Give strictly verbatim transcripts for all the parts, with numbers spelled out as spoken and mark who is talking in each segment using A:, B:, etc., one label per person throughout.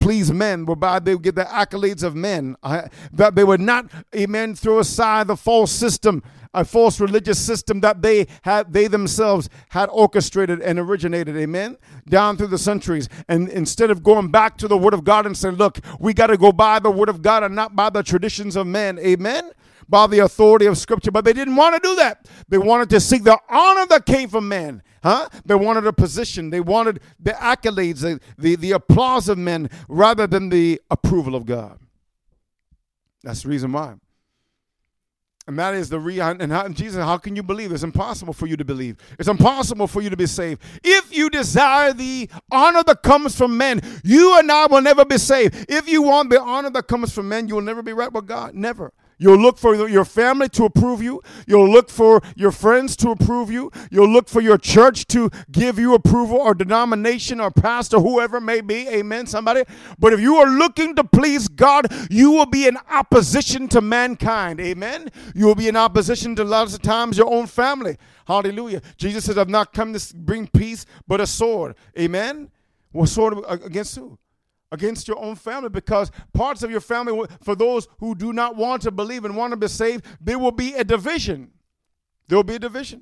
A: please men, whereby they would get the accolades of men. Uh, that they would not, amen, throw aside the false system, a false religious system that they had, they themselves had orchestrated and originated, amen, down through the centuries. And instead of going back to the Word of God and saying, look, we got to go by the Word of God and not by the traditions of men, amen, by the authority of Scripture. But they didn't want to do that. They wanted to seek the honor that came from men. Huh? They wanted a position. They wanted the accolades, the, the, the applause of men rather than the approval of God. That's the reason why. And that is the re and, how, and Jesus, how can you believe? It's impossible for you to believe. It's impossible for you to be saved. If you desire the honor that comes from men, you and I will never be saved. If you want the honor that comes from men, you will never be right with God. Never. You'll look for your family to approve you. You'll look for your friends to approve you. You'll look for your church to give you approval, or denomination or pastor, whoever it may be. Amen, somebody. But if you are looking to please God, you will be in opposition to mankind. Amen. You will be in opposition to lots of times your own family. Hallelujah. Jesus says, I've not come to bring peace, but a sword. Amen. What sword against who? Against your own family, because parts of your family, for those who do not want to believe and want to be saved, there will be a division. There will be a division.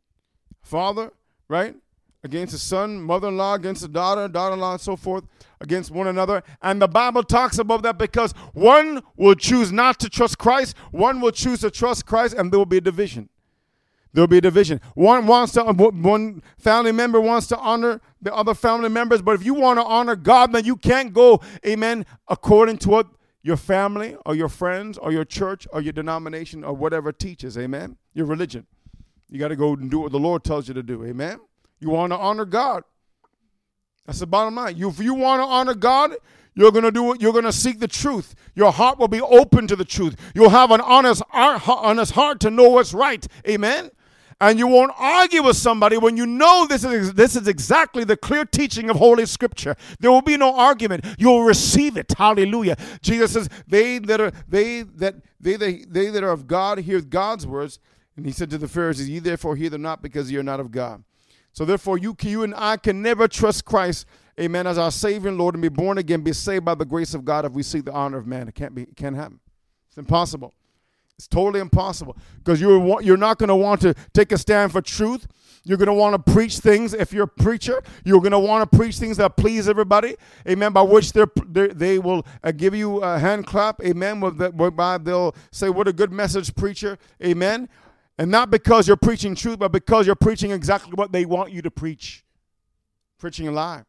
A: Father, right, against the son, mother-in-law against the daughter, daughter-in-law, and so forth, against one another. And the Bible talks about that because one will choose not to trust Christ, one will choose to trust Christ, and there will be a division. There will be a division. One wants to, one family member wants to honor the other family members, but if you want to honor God, then you can't go, amen, according to what your family or your friends or your church or your denomination or whatever teaches, amen, your religion. You got to go and do what the Lord tells you to do, amen. You want to honor God. That's the bottom line. You, if you want to honor God, you're going to do it. You're going to seek the truth. Your heart will be open to the truth. You'll have an honest, honest heart to know what's right, amen. And you won't argue with somebody when you know this is this is exactly the clear teaching of Holy Scripture. There will be no argument. You'll receive it. Hallelujah. Jesus says, "They that are they that they they, they that are of God hear God's words." And he said to the Pharisees, "Ye therefore hear them not, because ye are not of God." So therefore, you you and I can never trust Christ, amen, as our Savior and Lord, and be born again, be saved by the grace of God if we seek the honor of man. It can't be. It can't happen. It's impossible. It's totally impossible, because you're, you're not going to want to take a stand for truth. You're going to want to preach things. If you're a preacher, you're going to want to preach things that please everybody, amen, by which they're, they're, they will uh, give you a hand clap, amen, whereby they'll say, what a good message, preacher, amen. And not because you're preaching truth, but because you're preaching exactly what they want you to preach. Preaching a lie.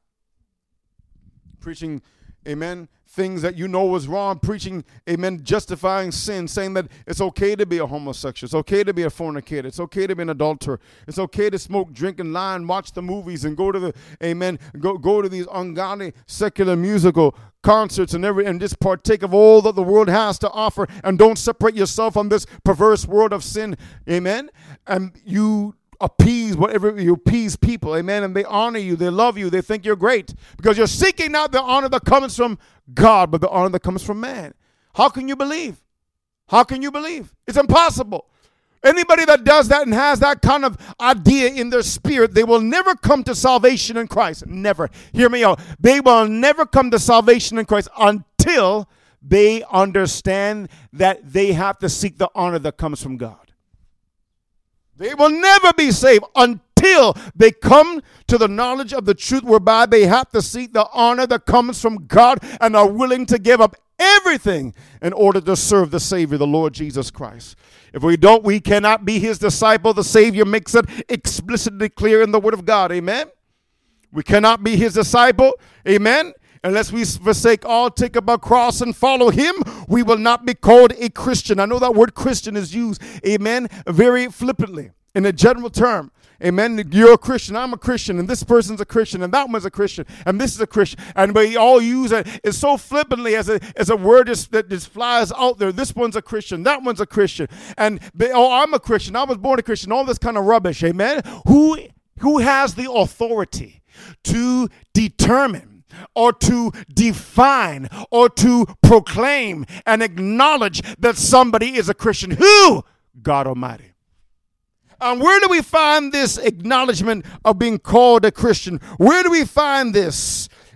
A: Preaching, amen, things that you know was wrong, preaching, amen, justifying sin, saying that it's okay to be a homosexual, it's okay to be a fornicator, it's okay to be an adulterer, it's okay to smoke, drink, and lie, and watch the movies, and go to the, amen, go, go to these ungodly secular musical concerts and every, and just partake of all that the world has to offer, and don't separate yourself from this perverse world of sin, amen, and you appease whatever you appease people, amen, and they honor you, they love you, they think you're great, because you're seeking not the honor that comes from God, but the honor that comes from man. How can you believe? How can you believe? It's impossible. Anybody that does that and has that kind of idea in their spirit, they will never come to salvation in Christ. Never. Hear me out. They will never come to salvation in Christ until they understand that they have to seek the honor that comes from God. They will never be saved until they come to the knowledge of the truth, whereby they have to seek the honor that comes from God and are willing to give up everything in order to serve the Savior, the Lord Jesus Christ. If we don't, we cannot be his disciple. The Savior makes it explicitly clear in the Word of God. Amen. We cannot be his disciple. Amen. Unless we forsake all, take up our cross and follow him, we will not be called a Christian. I know that word Christian is used, amen, very flippantly in a general term. Amen. You're a Christian, I'm a Christian, and this person's a Christian, and that one's a Christian, and this is a Christian. And we all use it it's so flippantly as a as a word just, that just flies out there. This one's a Christian, that one's a Christian. And they, oh, I'm a Christian, I was born a Christian, all this kind of rubbish. Amen. Who who has the authority to determine or to define or to proclaim and acknowledge that somebody is a Christian? Who? God Almighty. And where do we find this acknowledgement of being called a Christian? Where do we find this?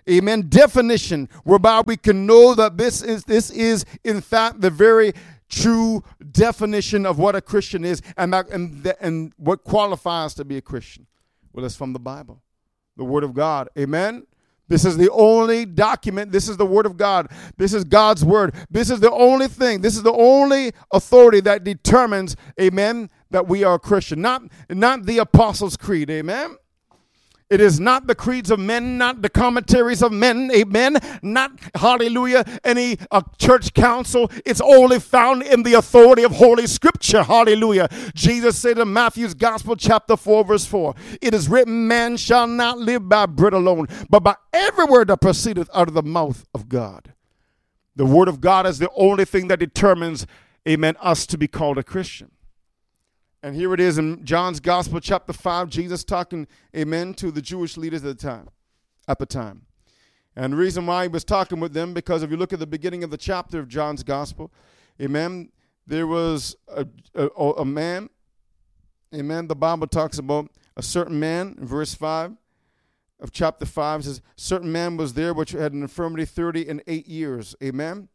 A: amen, definition whereby we can know that this is, this is in fact the very true definition of what a Christian is and, that, and, the, and what qualifies to be a Christian. Well, it's from the Bible, the Word of God. Amen. This is the only document. This is the Word of God. This is God's Word. This is the only thing. This is the only authority that determines, amen, that we are a Christian. Not, not the Apostles' Creed, amen. It is not the creeds of men, not the commentaries of men, amen, not, hallelujah, any uh, church council. It's only found in the authority of Holy Scripture, hallelujah. Jesus said in Matthew's Gospel, chapter four, verse four, it is written, man shall not live by bread alone, but by every word that proceedeth out of the mouth of God. The Word of God is the only thing that determines, amen, us to be called a Christian. And here it is in John's Gospel, chapter five, Jesus talking, amen, to the Jewish leaders at the time, at the time. And the reason why he was talking with them, because if you look at the beginning of the chapter of John's Gospel, amen, there was a, a, a man, amen, the Bible talks about a certain man, in verse five of chapter five, says, certain man was there which had an infirmity thirty and eight years, amen.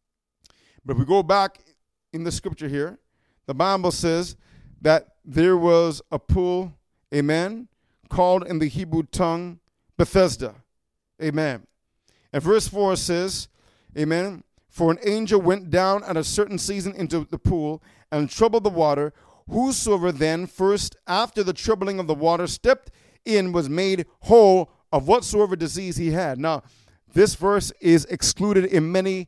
A: But if we go back in the scripture here, the Bible says that there was a pool, amen, called in the Hebrew tongue Bethesda, amen. And verse four says, amen, for an angel went down at a certain season into the pool and troubled the water. Whosoever then first after the troubling of the water stepped in was made whole of whatsoever disease he had. Now, this verse is excluded in many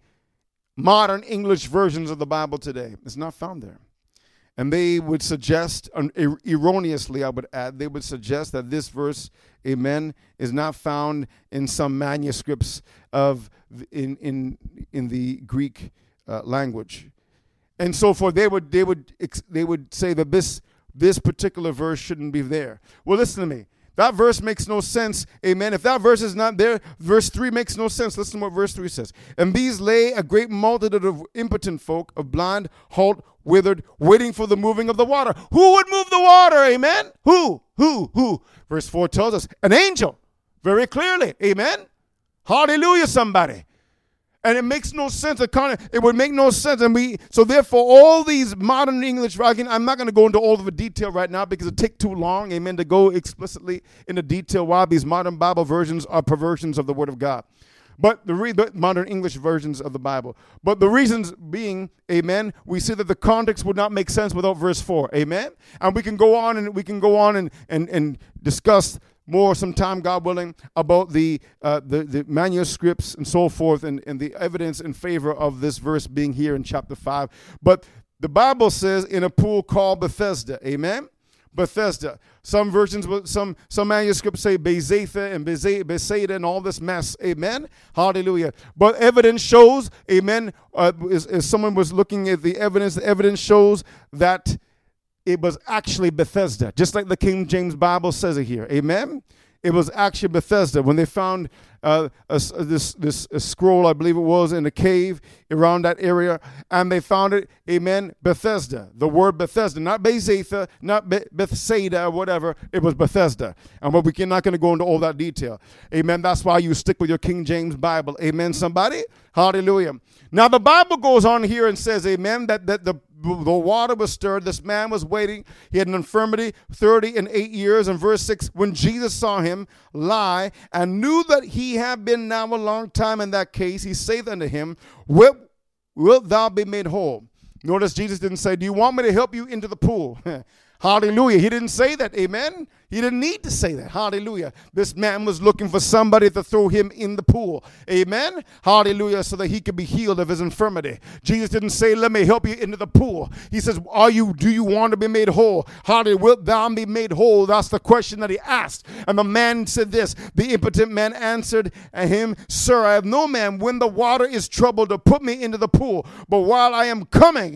A: modern English versions of the Bible today. It's not found there. And they would suggest, erroneously I would add, they would suggest that this verse, amen, is not found in some manuscripts of in in in the Greek uh, language, and so forth. They would they would they would say that this this particular verse shouldn't be there. Well, listen to me. That verse makes no sense, amen. If that verse is not there, verse three makes no sense. Listen to what verse three says. And these lay a great multitude of impotent folk, of blind, halt, withered, waiting for the moving of the water. Who would move the water, amen? Who? Who? Who? Verse four tells us, an angel, very clearly, amen? Hallelujah, somebody. And it makes no sense. It would make no sense. And we, so therefore, all these modern English, I'm not going to go into all of the detail right now because it take too long, amen, to go explicitly into detail why these modern Bible versions are perversions of the Word of God. But the, re- the modern English versions of the Bible. But the reasons being, amen, we see that the context would not make sense without verse four, amen? And we can go on and we can go on and, and, and discuss more sometime, God willing, about the, uh, the the manuscripts and so forth and, and the evidence in favor of this verse being here in chapter five. But the Bible says in a pool called Bethesda, amen? Bethesda. Some versions, some some manuscripts say Bethesda and Bethsaida and all this mess, amen? Hallelujah. But evidence shows, amen, uh, as, as someone was looking at the evidence, the evidence shows that it was actually Bethesda, just like the King James Bible says it here. Amen? It was actually Bethesda. When they found uh, a, this this a scroll, I believe it was, in a cave around that area, and they found it, amen, Bethesda. The word Bethesda, not Bethsaida, not Be- Bethsaida or whatever. It was Bethesda. And but we're not going to go into all that detail. Amen? That's why you stick with your King James Bible. Amen, somebody? Hallelujah. Now, the Bible goes on here and says, amen, that, that the The water was stirred. This man was waiting. He had an infirmity thirty and eight years. And verse six, when Jesus saw him lie and knew that he had been now a long time in that case, he saith unto him, wilt, wilt thou be made whole? Notice Jesus didn't say, do you want me to help you into the pool? Hallelujah. He didn't say that. Amen. He didn't need to say that. Hallelujah. This man was looking for somebody to throw him in the pool. Amen. Hallelujah. So that he could be healed of his infirmity. Jesus didn't say, let me help you into the pool. He says, are you, do you want to be made whole? Hallelujah. Wilt thou be made whole? That's the question that he asked. And the man said this, the impotent man answered him, sir, I have no man when the water is troubled to put me into the pool. But while I am coming,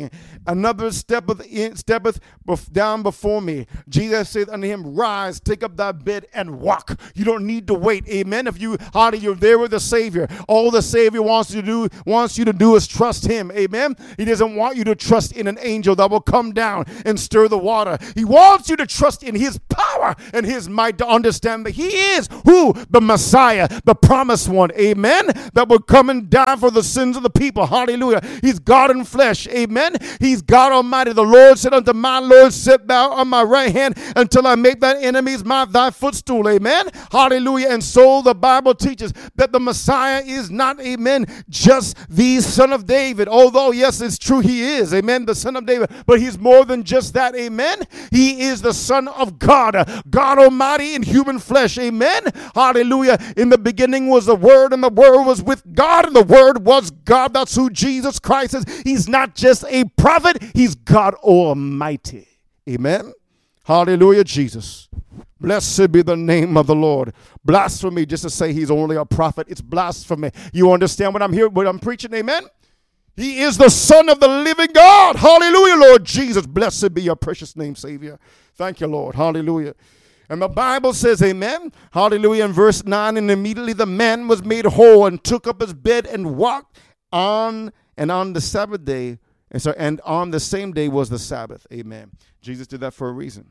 A: another steppeth in, steppeth bef- down before me. Jesus said unto him, rise, take up thy bed and walk. You don't need to wait. Amen. If you, hardly you're there with the Savior. All the Savior wants you to do, wants you to do is trust him. Amen. He doesn't want you to trust in an angel that will come down and stir the water. He wants you to trust in his power and his might to understand that he is who? The Messiah, the promised one. Amen. That will come and die for the sins of the people. Hallelujah. He's God in flesh. Amen. He's God Almighty. The Lord said unto my Lord, sit thou on my right hand until I make thine enemies my thy footstool. Amen. Hallelujah. And so the Bible teaches that the Messiah is not, amen, just the son of David. Although, yes, it's true he is, amen, the son of David. But he's more than just that. Amen. He is the Son of God, God Almighty in human flesh. Amen. Hallelujah. In the beginning was the Word, and the Word was with God, and the Word was God. That's who Jesus Christ is. He's not just a prophet, he's God Almighty. Amen. Hallelujah, Jesus. Blessed be the name of the Lord. Blasphemy just to say he's only a prophet. It's blasphemy. You understand what I'm here, what I'm preaching? Amen. He is the Son of the living God. Hallelujah, Lord Jesus. Blessed be your precious name, Savior. Thank you, Lord. Hallelujah. And the Bible says, amen, hallelujah, in verse nine, and immediately the man was made whole and took up his bed and walked on, and on the Sabbath day, and so and on the same day was the Sabbath. Amen. Jesus did that for a reason.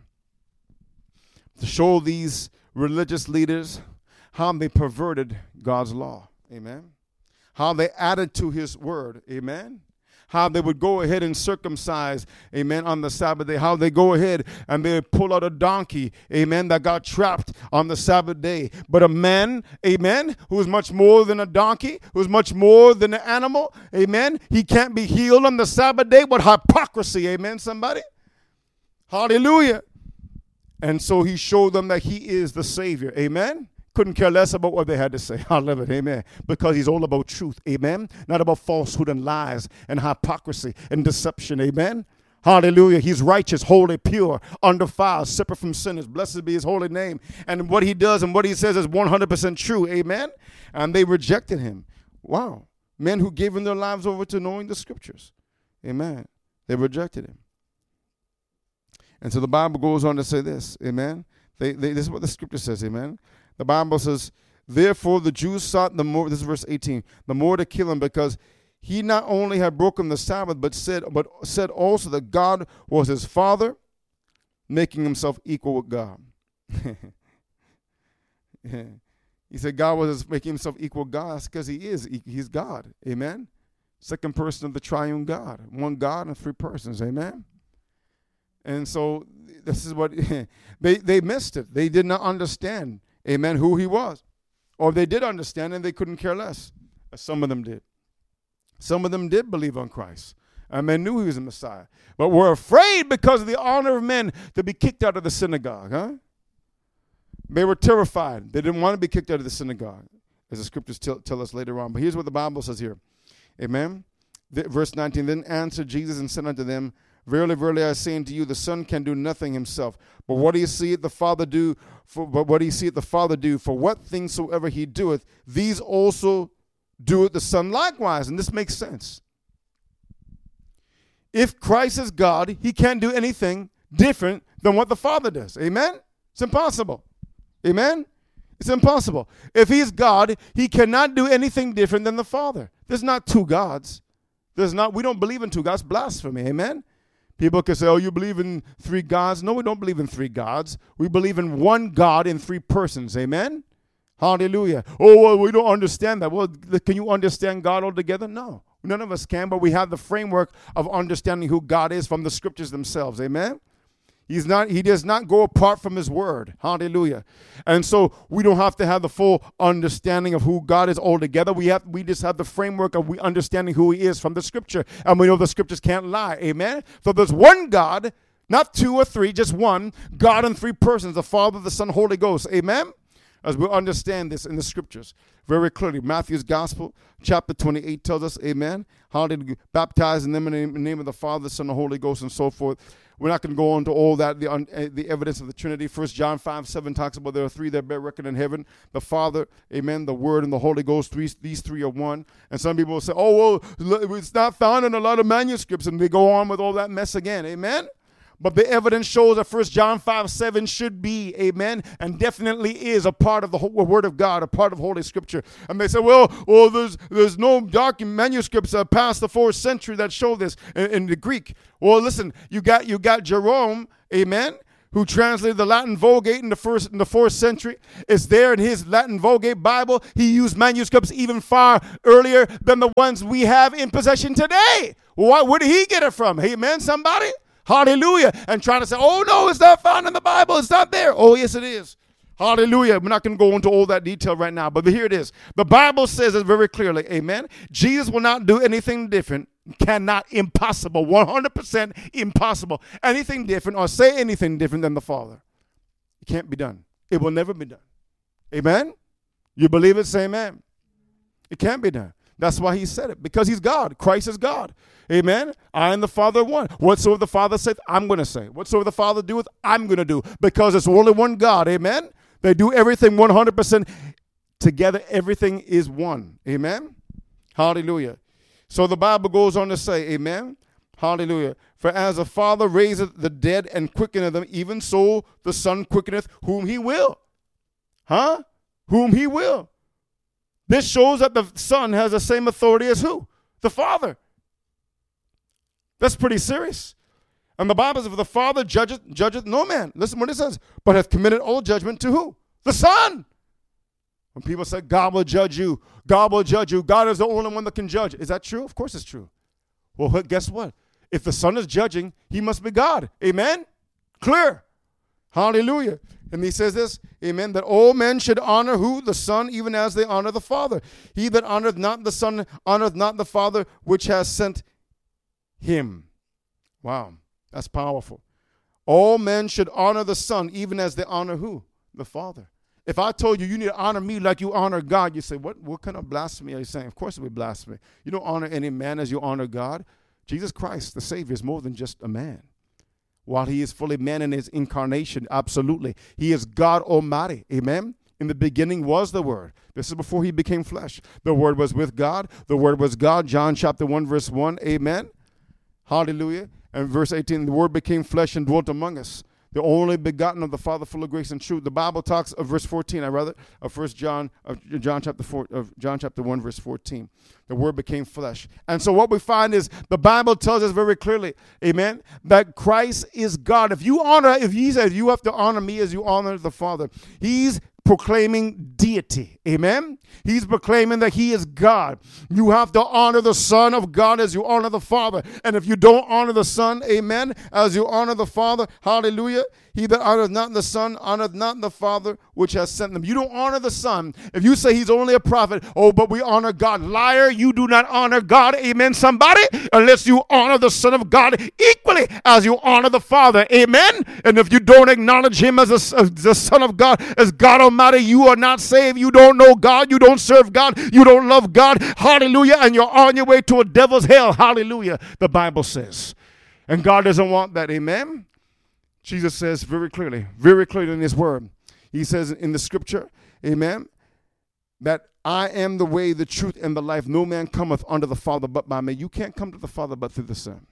A: To show these religious leaders how they perverted God's law. Amen. How they added to his word. Amen. How they would go ahead and circumcise, amen, on the Sabbath day. How they go ahead and they pull out a donkey, amen, that got trapped on the Sabbath day. But a man, amen, who is much more than a donkey, who is much more than an animal, amen, he can't be healed on the Sabbath day. What hypocrisy, amen, somebody? Hallelujah. And so he showed them that he is the Savior, amen. Couldn't care less about what they had to say. I love it. Amen. Because he's all about truth. Amen. Not about falsehood and lies and hypocrisy and deception. Amen. Hallelujah. He's righteous, holy, pure, undefiled, separate from sinners. Blessed be his holy name. And what he does and what he says is one hundred percent true. Amen. And they rejected him. Wow. Men who gave their lives over to knowing the scriptures. Amen. They rejected him. And so the Bible goes on to say this. Amen. They, they, this is what the scripture says. Amen. The Bible says, therefore the Jews sought the more, this is verse eighteen, the more to kill him, because he not only had broken the Sabbath, but said, but said also that God was his father, making himself equal with God. He said God was making himself equal with God because he is. He's God. Amen. Second person of the triune God. One God and three persons. Amen. And so this is what they, they missed it. They did not understand. Amen, who he was. Or they did understand and they couldn't care less. Some of them did. Some of them did believe on Christ. And they knew he was the Messiah. But were afraid because of the honor of men to be kicked out of the synagogue. Huh? They were terrified. They didn't want to be kicked out of the synagogue, as the scriptures tell, tell us later on. But here's what the Bible says here. Amen. The, verse nineteen, then answered Jesus and said unto them, verily, verily, I say unto you, the Son can do nothing himself. But what do you see the Father do? For, but what do you see the Father do? For what things soever he doeth, these also doeth the Son likewise. And this makes sense. If Christ is God, he can't do anything different than what the Father does. Amen? It's impossible. Amen? It's impossible. If he's God, he cannot do anything different than the Father. There's not two gods. There's not. We don't believe in two gods. Blasphemy. Amen? People can say, oh, you believe in three gods. No, we don't believe in three gods. We believe in one God in three persons. Amen? Hallelujah. Oh, well, we don't understand that. Well, can you understand God altogether? No. None of us can, but we have the framework of understanding who God is from the scriptures themselves. Amen? He's not, he does not go apart from his word. Hallelujah. And so we don't have to have the full understanding of who God is altogether. We have, we just have the framework of we understanding who he is from the scripture. And we know the scriptures can't lie. Amen. So there's one God, not two or three, just one God in three persons, the Father, the Son, Holy Ghost. Amen. as we understand this in the scriptures very clearly. Matthew's gospel, chapter twenty-eight tells us, amen, how to baptize in them in the name of the Father, the Son, and the Holy Ghost, and so forth. We're not going to go into all that, the, uh, the evidence of the Trinity. First John five seven talks about there are three that bear record in heaven, the Father, amen, the Word, and the Holy Ghost. Three, these three are one. And some people will say, oh, well, it's not found in a lot of manuscripts, and they go on with all that mess again, amen. But the evidence shows that First John five seven should be, amen, and definitely is a part of the Word of God, a part of Holy Scripture. And they say, well, well there's there's no document manuscripts uh, past the fourth century that show this in, in the Greek. Well, listen, you got you got Jerome, amen, who translated the Latin Vulgate in the first in the fourth century. It's there in his Latin Vulgate Bible. He used manuscripts even far earlier than the ones we have in possession today. Well, where did he get it from? Amen, somebody? Hallelujah. And trying to say, oh, no, it's not found in the Bible. It's not there. Oh, yes, it is. Hallelujah. We're not going to go into all that detail right now, but here it is. The Bible says it very clearly, amen. Jesus will not do anything different, cannot, impossible, one hundred percent impossible, anything different or say anything different than the Father. It can't be done. It will never be done. Amen? You believe it? Say amen. It can't be done. That's why he said it, because he's God. Christ is God. Amen. I and the Father are one. Whatsoever the Father saith, I'm going to say. Whatsoever the Father doeth, I'm going to do. Because it's only one God. Amen. They do everything one hundred percent together. Everything is one. Amen. Hallelujah. So the Bible goes on to say, amen. Hallelujah. For as the Father raiseth the dead and quickeneth them, even so the Son quickeneth whom he will. Huh? Whom he will. This shows that the Son has the same authority as who? The Father. That's pretty serious. And the Bible says, if the Father judgeth, judgeth no man. Listen what it says. But hath committed all judgment to who? The Son. When people say, God will judge you. God will judge you. God is the only one that can judge. Is that true? Of course it's true. Well, guess what? If the Son is judging, he must be God. Amen? Clear. Hallelujah. And he says this, amen, that all men should honor who? The Son, even as they honor the Father. He that honoreth not the Son honoreth not the Father which has sent him. Wow, that's powerful. All men should honor the Son, even as they honor who? The Father. If I told you you need to honor me like you honor God, you say, what, what kind of blasphemy are you saying? Of course it would be blasphemy. You don't honor any man as you honor God. Jesus Christ, the Savior, is more than just a man. While he is fully man in his incarnation, absolutely. He is God Almighty. Amen. In the beginning was the Word. This is before he became flesh. The Word was with God. The Word was God. John chapter one, verse one. Amen. Hallelujah. And verse eighteen, the Word became flesh and dwelt among us. The only begotten of the Father, full of grace and truth. The Bible talks of verse fourteen, I rather, of First John, of John chapter four, of John chapter one, verse fourteen. The Word became flesh. And so what we find is the Bible tells us very clearly, amen, that Christ is God. If you honor, if he says you have to honor me as you honor the Father, he's proclaiming deity. Amen. He's proclaiming that he is God. You have to honor the Son of God as you honor the Father. And if you don't honor the Son, amen, as you honor the Father, hallelujah, he that honoreth not the Son honoreth not the Father which has sent them. You don't honor the Son. If you say he's only a prophet, oh, but we honor God. Liar, you do not honor God, amen, somebody, unless you honor the Son of God equally as you honor the Father, amen. And if you don't acknowledge him as, a, as the Son of God, as God Almighty, you are not saved. You don't know God. You don't serve God. You don't love God. Hallelujah. And you're on your way to a devil's hell. Hallelujah. The Bible says. And God doesn't want that. Amen. Jesus says very clearly, very clearly in his word. He says in the scripture, amen, that I am the way, the truth, and the life. No man cometh unto the Father but by me. You can't come to the Father but through the Son.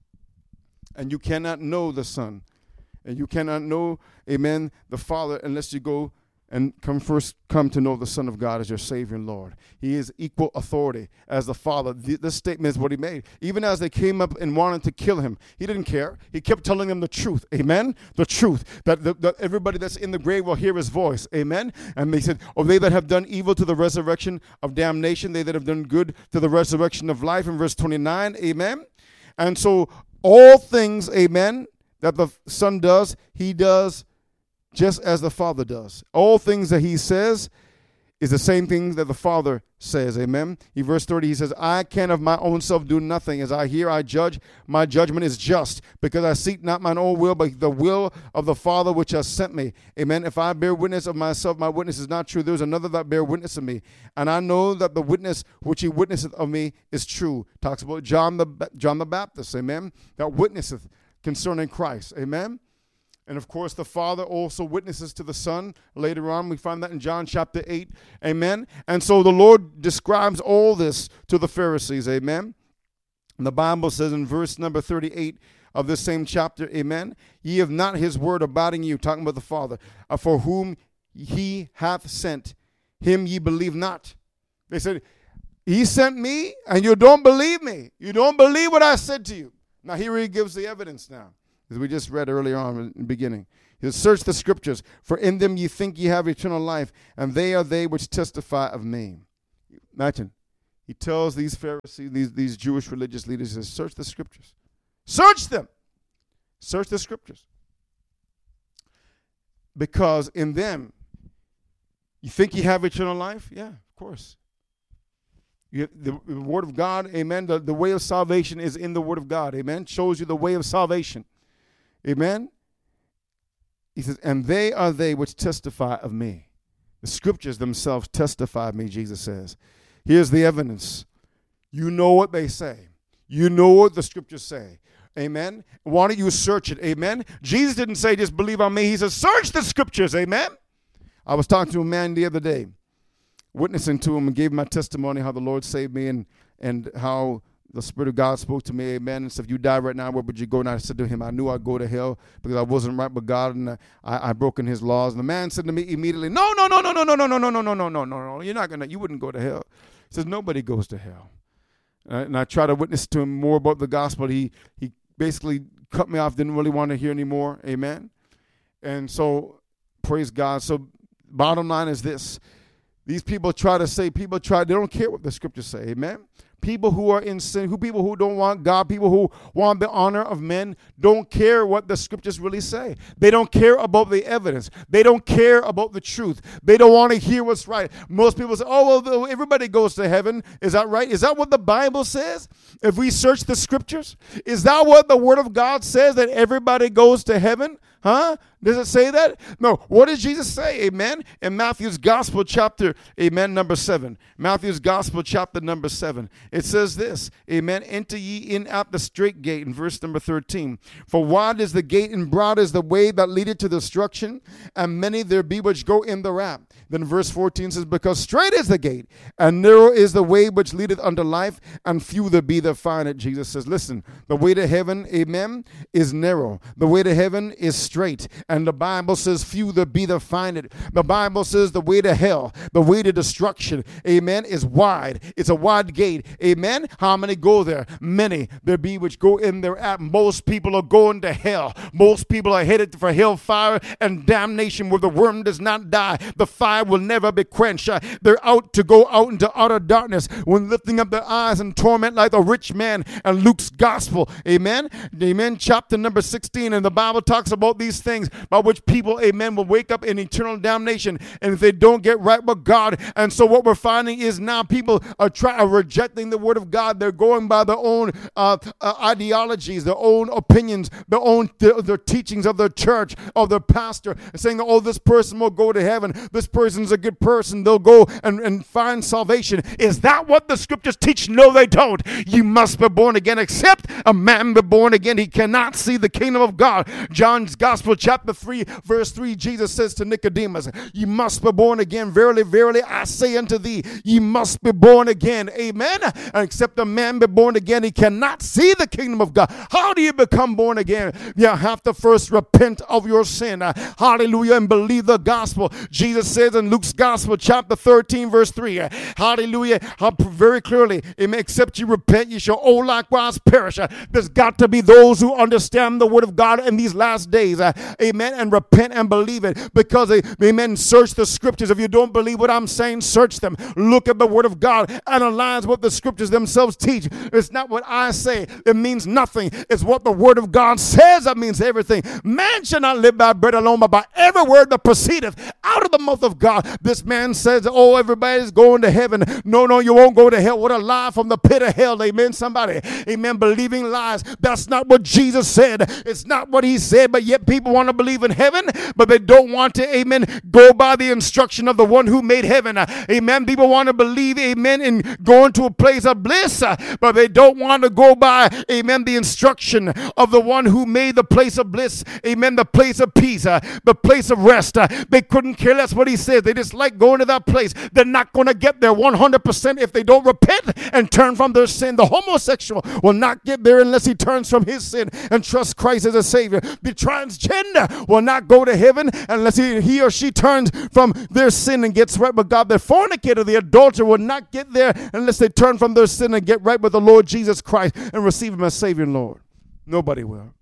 A: And you cannot know the Son. And you cannot know, amen, the Father unless you go and come first come to know the Son of God as your Savior and Lord. He is equal authority as the Father. This statement is what he made. Even as they came up and wanted to kill him, he didn't care. He kept telling them the truth. Amen? The truth. That, the, that everybody that's in the grave will hear his voice. Amen? And they said, oh, they that have done evil to the resurrection of damnation, they that have done good to the resurrection of life, in verse twenty-nine. Amen? And so all things, amen, that the Son does, he does just as the Father does. All things that he says is the same thing that the Father says. Amen. In verse thirty, he says, I can of my own self do nothing. As I hear, I judge. My judgment is just, because I seek not mine own will, but the will of the Father which has sent me. Amen. If I bear witness of myself, my witness is not true. There is another that bear witness of me. And I know that the witness which he witnesseth of me is true. Talks about John the, John the Baptist. Amen. That witnesseth concerning Christ. Amen. And of course, the Father also witnesses to the Son. Later on, we find that in John chapter eight. Amen. And so the Lord describes all this to the Pharisees. Amen. And the Bible says in verse number thirty-eight of this same chapter, amen, ye have not his word abiding in you, talking about the Father, uh, for whom he hath sent, him ye believe not. They said, he sent me, and you don't believe me. You don't believe what I said to you. Now here he gives the evidence now, as we just read earlier on in the beginning. He says, search the scriptures, for in them ye think ye have eternal life, and they are they which testify of me. Imagine, he tells these Pharisees, these, these Jewish religious leaders, he says, search the scriptures. Search them. Search the scriptures. Because in them, you think you have eternal life? Yeah, of course. You, the, the word of God, amen, the, the way of salvation is in the word of God, amen, shows you the way of salvation. Amen. He says, and they are they which testify of me. The scriptures themselves testify of me, Jesus says. Here's the evidence. You know what they say. You know what the scriptures say. Amen. Why don't you search it? Amen. Jesus didn't say just believe on me. He says search the scriptures. Amen. I was talking to a man the other day, witnessing to him, and gave my testimony how the Lord saved me, and, and how the Spirit of God spoke to me, amen, and said, if you die right now, where would you go? And I said to him, I knew I'd go to hell because I wasn't right with God, and I, I broken his laws. And the man said to me immediately, no, no, no, no, no, no, no, no, no, no, no, no, no, no, you're not going to, you wouldn't go to hell. He says, nobody goes to hell. Uh, and I tried to witness to him more about the gospel. He, he basically cut me off, didn't really want to hear anymore, amen. And so, praise God. So, bottom line is this. These people try to say, people try, they don't care what the scriptures say, amen. People who are in sin, who people who don't want God, people who want the honor of men, don't care what the scriptures really say. They don't care about the evidence. They don't care about the truth. They don't want to hear what's right. Most people say, oh, well, everybody goes to heaven. Is that right? Is that what the Bible says? If we search the scriptures, is that what the word of God says, that everybody goes to heaven? Huh? Does it say that? No. What does Jesus say? Amen. In Matthew's Gospel chapter, amen, number seven. Matthew's Gospel chapter number seven. It says this, amen, enter ye in at the straight gate, in verse number thirteen. For wide is the gate and broad is the way that leadeth to destruction, and many there be which go in thereat. Then verse fourteen says, because straight is the gate, and narrow is the way which leadeth unto life, and few there be that find it. Jesus says, listen, the way to heaven, amen, is narrow. The way to heaven is straight. And the Bible says, few there be that find it. The Bible says the way to hell, the way to destruction, amen, is wide. It's a wide gate, amen. How many go there? Many there be which go in there at. Most people are going to hell. Most people are headed for hellfire and damnation, where the worm does not die. The fire will never be quenched. Uh, they're out to go out into utter darkness, when lifting up their eyes in torment like the rich man. And Luke's gospel, amen, amen, chapter number sixteen, and the Bible talks about these things by which people, amen, will wake up in eternal damnation, and if they don't get right with God. And so what we're finding is now people are, try, are rejecting the word of God. They're going by their own uh, uh, ideologies, their own opinions, their own th- their teachings of their church, of their pastor, and saying, oh, this person will go to heaven. This person's a good person. They'll go and, and find salvation. Is that what the scriptures teach? No, they don't. You must be born again. Except a man be born again, he cannot see the kingdom of God. John's Gospel, chapter three, verse three, Jesus says to Nicodemus, you must be born again. Verily, verily, I say unto thee, ye must be born again. Amen. And except a man be born again, he cannot see the kingdom of God. How do you become born again? You have to first repent of your sin. Hallelujah. And believe the gospel. Jesus says in Luke's Gospel, chapter thirteen, verse three, hallelujah, very clearly, except you repent, you shall all likewise perish. There's got to be those who understand the word of God in these last days. uh, amen, and repent and believe it. Because, uh, amen, search the scriptures. If you don't believe what I'm saying, search them. Look at the word of God. Analyze what the scriptures themselves teach. It's not what I say. It means nothing. It's what the word of God says that means everything. Man shall not live by bread alone, but by every word that proceedeth out of the mouth of God. This man says, oh, everybody's going to heaven. No, no, you won't go to hell. What a lie from the pit of hell. Amen, somebody. Amen, believing lies. That's not what Jesus said. It's not what he said, but yet people want to believe in heaven, but they don't want to, amen, go by the instruction of the one who made heaven. Amen. People want to believe, amen, in going to a place of bliss, but they don't want to go by, amen, the instruction of the one who made the place of bliss. Amen, the place of peace, uh, the place of rest. Uh, they couldn't care less what he said. They just like going to that place. They're not going to get there one hundred percent if they don't repent and turn from their sin. The homosexual will not get there unless he turns from his sin and trusts Christ as a Savior. The transgender will not go to heaven unless he, he or she turns from their sin and gets right with God. The fornicator, the adulterer, will not get there unless they turn from their sin and get right with the Lord Jesus Christ and receive him as Savior and Lord. Nobody will.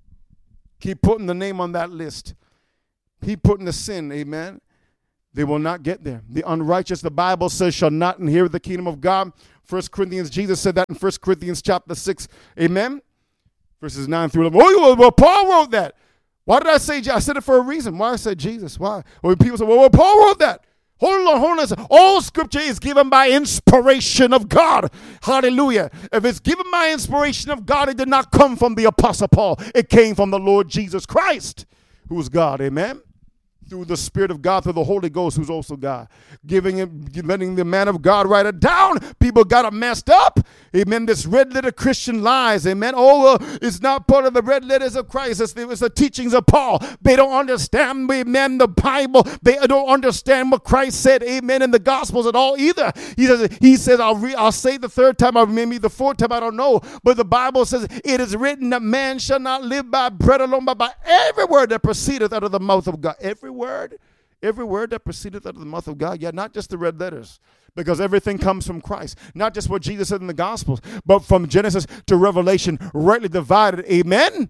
A: Keep putting the name on that list. Keep putting the sin, amen. They will not get there. The unrighteous, the Bible says, shall not inherit the kingdom of God. First Corinthians, Jesus said that in First Corinthians chapter six, amen. Verses nine through eleven. Oh, well, Paul wrote that. Why did I say, I said it for a reason. Why I said Jesus? Why? Well, people say, well, well, Paul wrote that. Hold on, hold on. All scripture is given by inspiration of God. Hallelujah. If it's given by inspiration of God, it did not come from the Apostle Paul. It came from the Lord Jesus Christ, who is God. Amen. Through the Spirit of God, through the Holy Ghost, who's also God. Giving him, letting the man of God write it down. People got it messed up. Amen. This red letter Christian lies. Amen. Oh, uh, it's not part of the red letters of Christ. It's the, it's the teachings of Paul. They don't understand, amen, the Bible. They don't understand what Christ said, amen, in the Gospels at all either. He says, he says I'll, re- I'll say the third time, or maybe the fourth time, I don't know. But the Bible says, it is written that man shall not live by bread alone, but by every word that proceedeth out of the mouth of God. Every word, every word that proceedeth out of the mouth of God. Yeah, not just the red letters, because everything comes from Christ. Not just what Jesus said in the Gospels, but from Genesis to Revelation, rightly divided. Amen.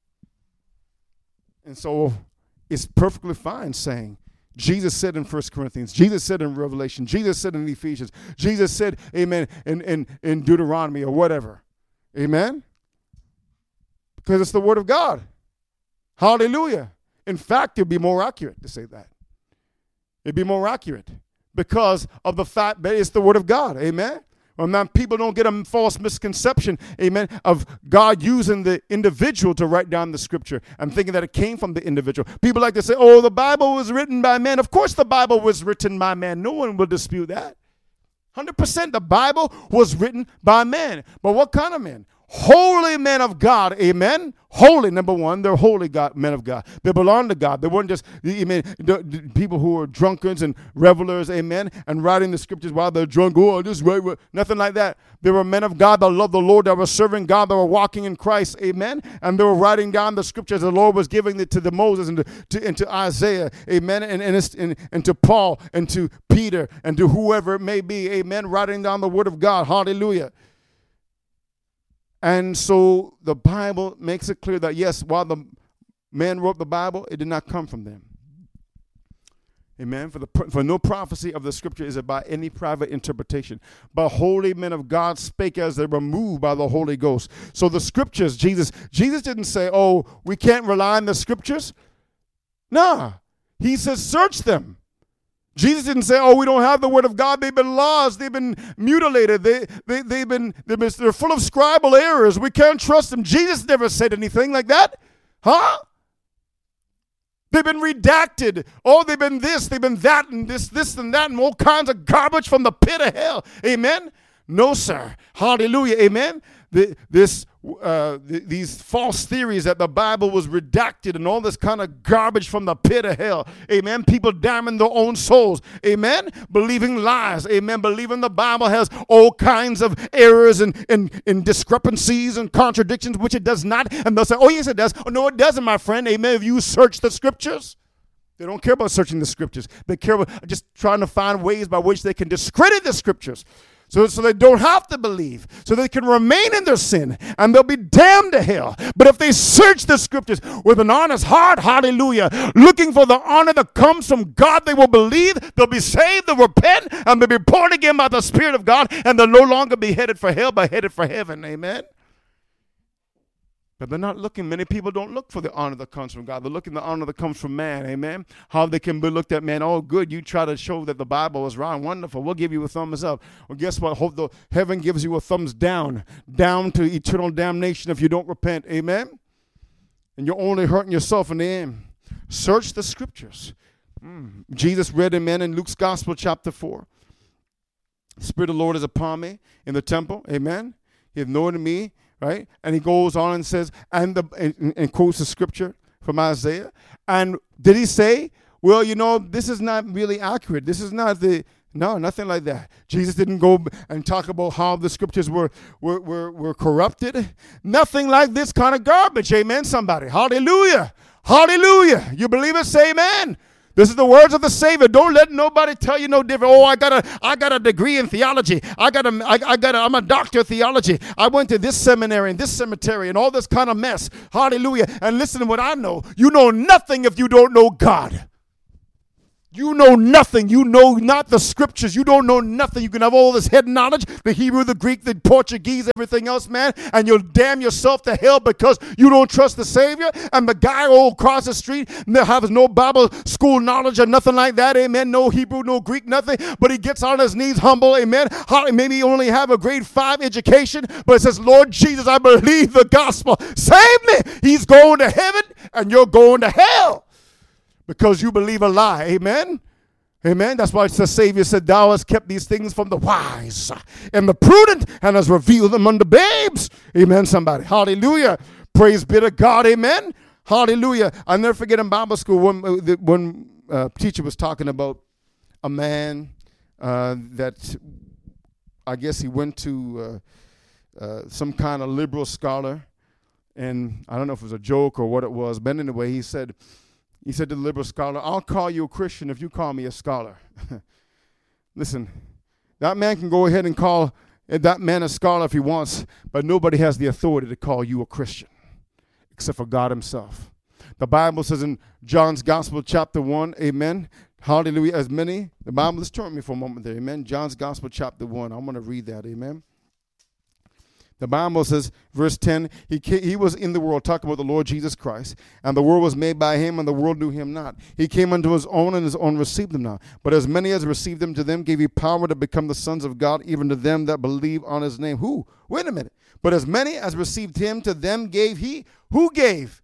A: And so it's perfectly fine saying, Jesus said in First Corinthians, Jesus said in Revelation, Jesus said in Ephesians, Jesus said, amen, in, in, in Deuteronomy or whatever. Amen. Because it's the word of God. Hallelujah. In fact, it'd be more accurate to say that. It'd be more accurate because of the fact that it's the word of God. Amen. Well, now people don't get a false misconception, amen, of God using the individual to write down the scripture and thinking that it came from the individual. People like to say, oh, the Bible was written by man. Of course the Bible was written by man. No one will dispute that. one hundred percent the Bible was written by man. But what kind of men? Holy men of God, amen. Holy, number one, they're holy God, men of God. They belong to God. They weren't just, amen, the, the people who were drunkards and revelers, amen, and writing the scriptures while they're drunk. Oh, just write, nothing like that. They were men of God that loved the Lord, that were serving God, that were walking in Christ, amen, and they were writing down the scriptures the Lord was giving it to the Moses and to, to, and to Isaiah, amen, and, and, and, and to Paul and to Peter and to whoever it may be, amen, writing down the word of God. Hallelujah. And so the Bible makes it clear that, yes, while the man wrote the Bible, it did not come from them. Amen. For, the, for no prophecy of the scripture is it by any private interpretation. But holy men of God spake as they were moved by the Holy Ghost. So the scriptures, Jesus, Jesus didn't say, oh, we can't rely on the scriptures. Nah. He says, search them. Jesus didn't say, oh, we don't have the word of God. They've been lost. They've been mutilated. They, they, they've been, they've been, they're full of scribal errors. We can't trust them. Jesus never said anything like that. Huh? They've been redacted. Oh, they've been this, they've been that, and this, this, and that, and all kinds of garbage from the pit of hell. Amen? No, sir. Hallelujah. Amen? The, this, uh, the, these false theories that the Bible was redacted and all this kind of garbage from the pit of hell. Amen. People damning their own souls. Amen. Believing lies. Amen. Believing the Bible has all kinds of errors and, and, and discrepancies and contradictions, which it does not. And they'll say, oh, yes, it does. Oh, no, it doesn't, my friend. Amen. If you search the scriptures, they don't care about searching the scriptures. They care about just trying to find ways by which they can discredit the scriptures. So, so they don't have to believe. So they can remain in their sin and they'll be damned to hell. But if they search the scriptures with an honest heart, hallelujah, looking for the honor that comes from God, they will believe, they'll be saved, they'll repent, and they'll be born again by the Spirit of God, and they'll no longer be headed for hell, but headed for heaven. Amen. But they're not looking. Many people don't look for the honor that comes from God. They're looking for the honor that comes from man. Amen. How they can be looked at, man. Oh, good. You try to show that the Bible is wrong. Wonderful. We'll give you a thumbs up. Well, guess what? Hope the heaven gives you a thumbs down, down to eternal damnation if you don't repent. Amen. And you're only hurting yourself in the end. Search the scriptures. Mm. Jesus read, amen, in Luke's Gospel, chapter four. The Spirit of the Lord is upon me in the temple. Amen. He has anointed me. Right? And he goes on and says, and, the, and, and quotes the scripture from Isaiah. And did he say, well, you know, this is not really accurate. This is not the, no, nothing like that. Jesus didn't go and talk about how the scriptures were, were, were, were corrupted. Nothing like this kind of garbage. Amen, somebody. Hallelujah. Hallelujah. You believe it? Say amen. This is the words of the Savior. Don't let nobody tell you no different. Oh, I got a, I got a degree in theology. I got a, I, I got a, I'm a doctor of theology. I went to this seminary and this cemetery and all this kind of mess. Hallelujah. And listen to what I know. You know nothing if you don't know God. You know nothing. You know not the scriptures. You don't know nothing. You can have all this head knowledge, the Hebrew, the Greek, the Portuguese, everything else, man, and you'll damn yourself to hell because you don't trust the Savior. And the guy all across the street has no Bible school knowledge or nothing like that, amen, no Hebrew, no Greek, nothing, but he gets on his knees humble, amen. Maybe he only have a grade five education, but it says, Lord Jesus, I believe the gospel. Save me. He's going to heaven and you're going to hell. Because you believe a lie. Amen? Amen? That's why the Savior said, thou hast kept these things from the wise and the prudent and has revealed them unto babes. Amen, somebody. Hallelujah. Praise be to God. Amen? Hallelujah. I'll never forget in Bible school when when uh, teacher was talking about a man uh, that I guess he went to uh, uh, some kind of liberal scholar. And I don't know if it was a joke or what it was. But anyway, he said, He said to the liberal scholar, I'll call you a Christian if you call me a scholar. Listen, that man can go ahead and call that man a scholar if he wants, but nobody has the authority to call you a Christian except for God himself. The Bible says in John's Gospel, chapter one, amen, hallelujah, as many, the Bible, let's turn with me for a moment there, amen, John's Gospel, chapter one, I'm going to read that, amen. The Bible says, verse ten, he, came, he was in the world, talking about the Lord Jesus Christ, and the world was made by him, and the world knew him not. He came unto his own, and his own received him not. But as many as received him, to them gave he power to become the sons of God, even to them that believe on his name. Who? Wait a minute. But as many as received him, to them gave he. Who gave?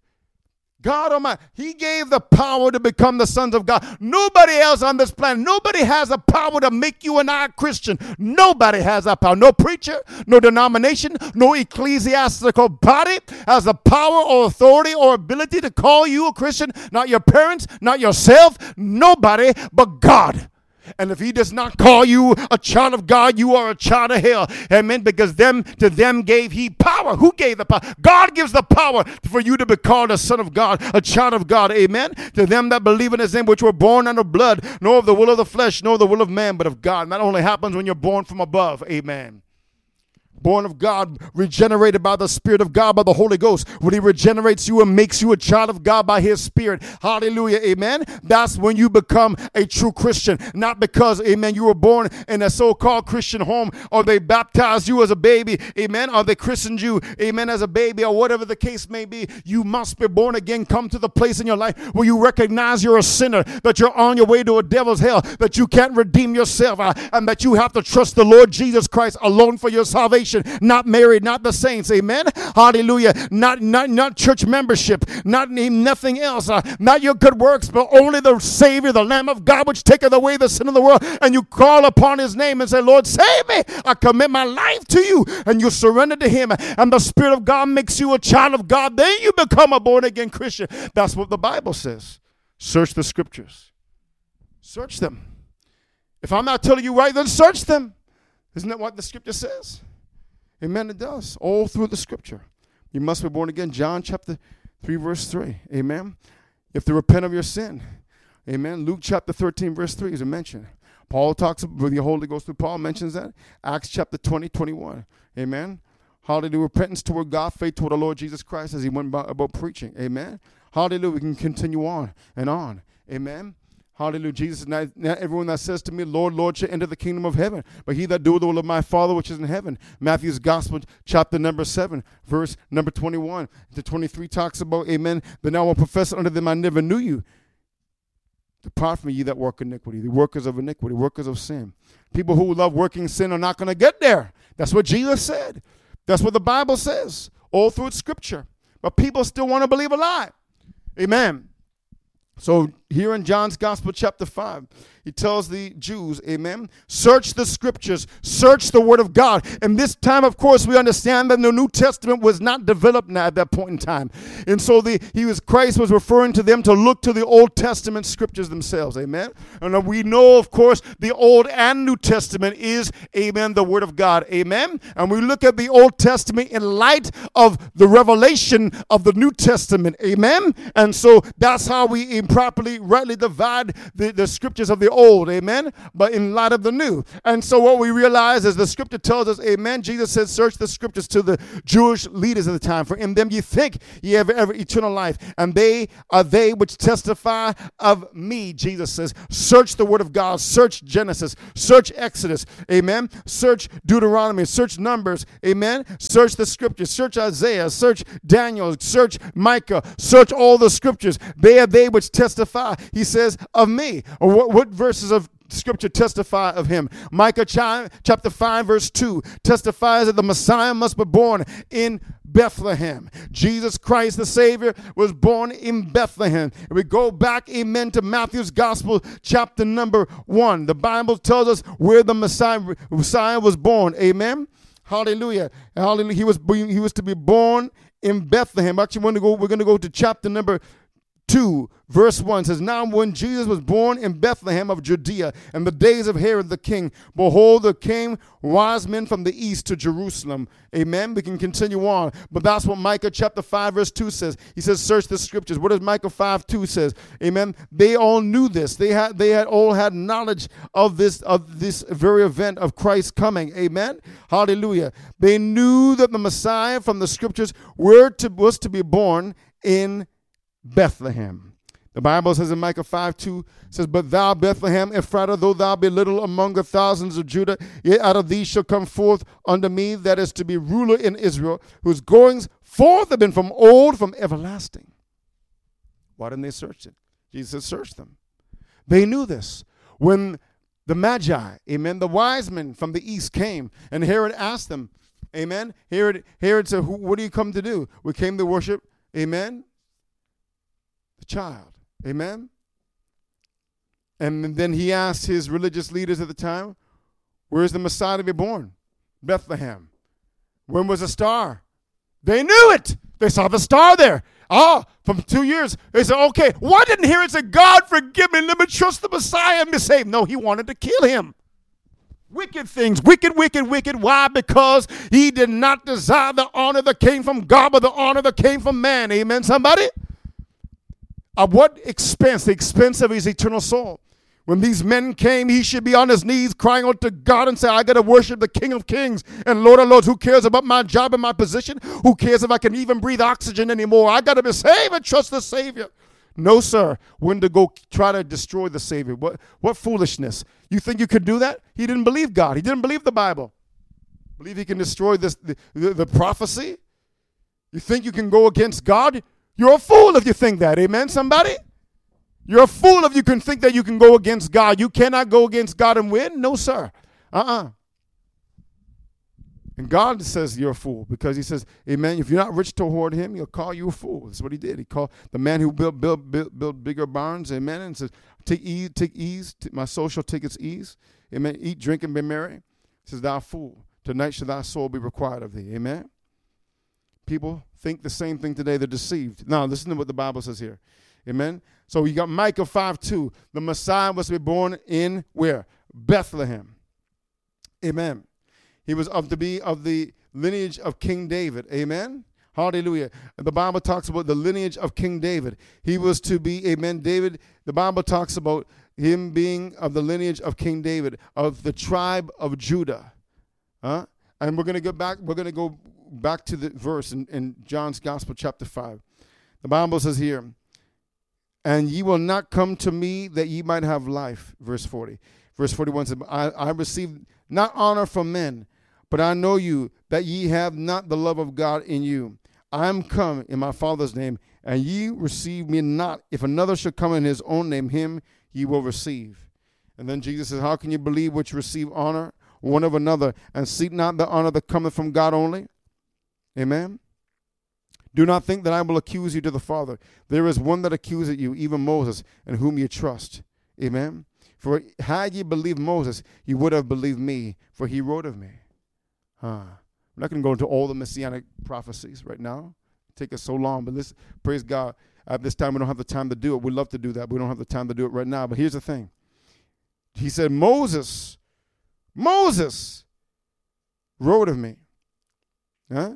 A: God Almighty. He gave the power to become the sons of God. Nobody else on this planet. Nobody has the power to make you and I Christian. Nobody has that power. No preacher, no denomination, no ecclesiastical body has the power or authority or ability to call you a Christian. Not your parents, not yourself, nobody but God. And if he does not call you a child of God, you are a child of hell. Amen. Because them to them gave he power. Who gave the power? God gives the power for you to be called a son of God, a child of God. Amen. To them that believe in his name, which were born under blood, nor of the will of the flesh, nor of the will of man, but of God. And that only happens when you're born from above. Amen. Born of God, regenerated by the Spirit of God, by the Holy Ghost. When he regenerates you and makes you a child of God by his Spirit. Hallelujah, amen. That's when you become a true Christian. Not because, amen, you were born in a so-called Christian home, or they baptized you as a baby, amen, or they christened you, amen, as a baby, or whatever the case may be. You must be born again. Come to the place in your life where you recognize you're a sinner, that you're on your way to a devil's hell, that you can't redeem yourself, uh, and that you have to trust the Lord Jesus Christ alone for your salvation. Not married, not the saints, amen, hallelujah, not not not church membership, not nothing else, uh, not your good works, but only the Savior, the Lamb of God, which taketh away the sin of the world. And you call upon his name and say, Lord, save me, I commit my life to you, and you surrender to him, and the Spirit of God makes you a child of God. Then you become a born again Christian. That's what the Bible says. Search the scriptures. Search them. If I'm not telling you right, then search them. Isn't that what the scripture says? Amen, it does. All through the scripture. You must be born again. John chapter three, verse three. Amen. You have to repent of your sin. Amen. Luke chapter thirteen, verse three is a mention. Paul talks with the Holy Ghost through Paul mentions that. Acts chapter twenty, twenty-one. Amen. Hallelujah. Repentance toward God, faith toward the Lord Jesus Christ as he went about, about preaching. Amen. Hallelujah. We can continue on and on. Amen. Hallelujah. Jesus, not, not everyone that says to me, Lord, Lord, shall enter the kingdom of heaven, but he that doeth the will of my Father which is in heaven. Matthew's Gospel, chapter number seven, verse number twenty-one to twenty-three talks about, amen, but now I will profess unto them, I never knew you. Depart from me, ye that work iniquity, the workers of iniquity, workers of sin. People who love working sin are not going to get there. That's what Jesus said. That's what the Bible says, all through its scripture. But people still want to believe a lie. Amen. So here in John's Gospel, chapter five, he tells the Jews, amen, search the scriptures, search the word of God. And this time, of course, we understand that the New Testament was not developed at that point in time. And so the he was Christ was referring to them to look to the Old Testament scriptures themselves, amen. And we know, of course, the Old and New Testament is, amen, the word of God, amen. And we look at the Old Testament in light of the revelation of the New Testament, amen. And so that's how we improperly, rightly divide the, the scriptures of the old, amen, but in light of the new. And so what we realize is the scripture tells us, amen, Jesus said, search the scriptures to the Jewish leaders of the time, for in them ye think ye have ever eternal life, and they are they which testify of me. Jesus says, search the word of God, search Genesis, search Exodus, amen, search Deuteronomy, search Numbers, amen, search the scriptures, search Isaiah, search Daniel, search Micah, search all the scriptures. They are they which testify, he says, of me. Or what, what verses of scripture testify of him? Micah chapter five verse two testifies that the Messiah must be born in Bethlehem. Jesus Christ the Savior was born in Bethlehem. And we go back, amen, to Matthew's Gospel chapter number one. The Bible tells us where the Messiah, Messiah was born. Amen. Hallelujah. Hallelujah. He was he was to be born in Bethlehem. Actually, we're going to go, we're going to go to chapter number two, verse one says, now when Jesus was born in Bethlehem of Judea in the days of Herod the king, behold, there came wise men from the east to Jerusalem. Amen. We can continue on, but that's what Micah chapter five verse two says. He says, search the scriptures. What does Micah five two says? Amen. They all knew this. They had they had all had knowledge of this of this very event of Christ coming. Amen. Hallelujah. They knew that the Messiah from the scriptures were to was to be born in Bethlehem. The Bible says in Micah five two says, but thou Bethlehem Ephratah, though thou be little among the thousands of Judah, yet out of thee shall come forth unto me that is to be ruler in Israel, whose goings forth have been from old, from everlasting. Why didn't they search it? Jesus searched them. They knew this. When the Magi, amen, the wise men from the east came, and Herod asked them, amen, Herod, Herod said, what do you come to do? We came to worship, amen, the child. Amen. And then he asked his religious leaders at the time, where is the Messiah to be born? Bethlehem. When was the star? They knew it. They saw the star there. Ah, from two years. They said, okay, why didn't Herod say, God forgive me, let me trust the Messiah and be saved? No, he wanted to kill him. Wicked things, wicked, wicked, wicked. Why? Because he did not desire the honor that came from God, but the honor that came from man. Amen, somebody? At what expense? The expense of his eternal soul. When these men came, he should be on his knees crying out to God and say, I got to worship the King of Kings and Lord of Lords. Who cares about my job and my position? Who cares if I can even breathe oxygen anymore? I got to be saved and trust the Savior. No, sir. When to go try to destroy the Savior? What, what foolishness. You think you could do that? He didn't believe God. He didn't believe the Bible. Believe he can destroy this, the, the, the prophecy? You think you can go against God? You're a fool if you think that. Amen, somebody? You're a fool if you can think that you can go against God. You cannot go against God and win. No, sir. Uh-uh. And God says you're a fool because he says, amen, if you're not rich toward him, he'll call you a fool. That's what he did. He called the man who built built built, built bigger barns, amen, and says, take ease, take ease. My soul shall take its ease. Amen. Eat, drink, and be merry. He says, thou fool, tonight shall thy soul be required of thee. Amen. People think the same thing today. They're deceived. Now, listen to what the Bible says here. Amen. So you got Micah five two. The Messiah was to be born in where? Bethlehem. Amen. He was of to be of the lineage of King David. Amen. Hallelujah. And the Bible talks about the lineage of King David. He was to be, amen, David. The Bible talks about him being of the lineage of King David, of the tribe of Judah. Huh? And we're going to go back, we're going to go back to the verse in, in John's Gospel, chapter five. The Bible says here, and ye will not come to me that ye might have life. Verse forty. Verse forty-one says, I, I receive not honor from men, but I know you, that ye have not the love of God in you. I am come in my Father's name, and ye receive me not. If another should come in his own name, him ye will receive. And then Jesus says, how can you believe which receive honor one of another, and seek not the honor that cometh from God only? Amen. Do not think that I will accuse you to the Father. There is one that accuseth you, even Moses, in whom you trust. Amen. For had ye believed Moses, you would have believed me, for he wrote of me. Huh. I'm not going to go into all the messianic prophecies right now. Take us so long, but this, praise God. At this time, we don't have the time to do it. We'd love to do that, but we don't have the time to do it right now. But here's the thing. He said, Moses, Moses wrote of me. Huh?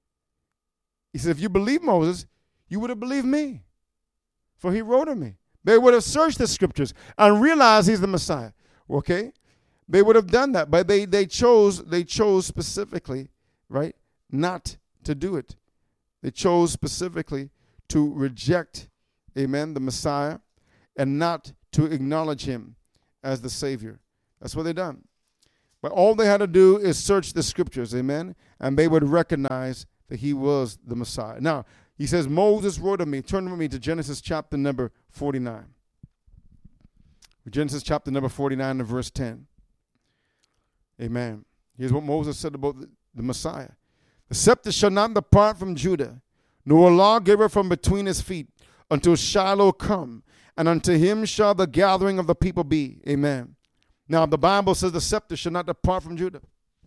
A: He said, if you believe Moses, you would have believed me, for he wrote of me. They would have searched the scriptures and realized he's the Messiah. Okay? They would have done that, but they, they chose, they chose specifically, right, not to do it. They chose specifically to reject, amen, the Messiah, and not to acknowledge him as the Savior. That's what they done. But all they had to do is search the scriptures, amen, and they would recognize that he was the Messiah. Now, he says, Moses wrote of me. Turn with me to Genesis chapter number forty-nine. Genesis chapter number forty-nine and verse ten. Amen. Here's what Moses said about the, the Messiah. The scepter shall not depart from Judah, nor a lawgiver from between his feet, until Shiloh come, and unto him shall the gathering of the people be. Amen. Now, the Bible says the scepter shall not depart from Judah.